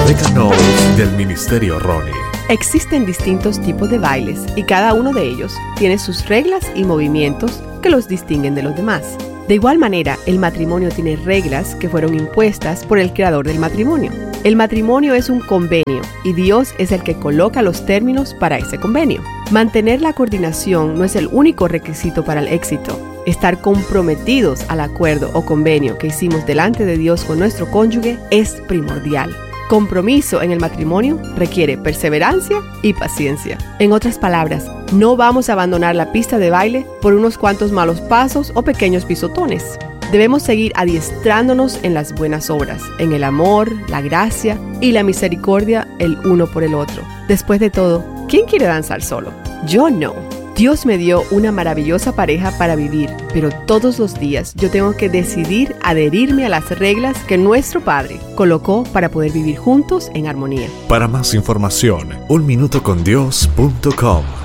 Rebecca Knowles del Ministerio Ronnie. Existen distintos tipos de bailes y cada uno de ellos tiene sus reglas y movimientos que los distinguen de los demás. De igual manera, el matrimonio tiene reglas que fueron impuestas por el creador del matrimonio. El matrimonio es un convenio y Dios es el que coloca los términos para ese convenio. Mantener la coordinación no es el único requisito para el éxito. Estar comprometidos al acuerdo o convenio que hicimos delante de Dios con nuestro cónyuge es primordial. Compromiso en el matrimonio requiere perseverancia y paciencia. En otras palabras, no vamos a abandonar la pista de baile por unos cuantos malos pasos o pequeños pisotones. Debemos seguir adiestrándonos en las buenas obras, en el amor, la gracia y la misericordia el uno por el otro. Después de todo, ¿quién quiere danzar solo? Yo no. Dios me dio una maravillosa pareja para vivir, pero todos los días yo tengo que decidir adherirme a las reglas que nuestro Padre colocó para poder vivir juntos en armonía. Para más información, unminutocondios.com.